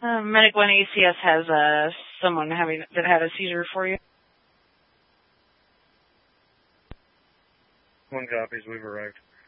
Medic 1 ACS has someone that had a seizure for you. 1 copies, we've arrived.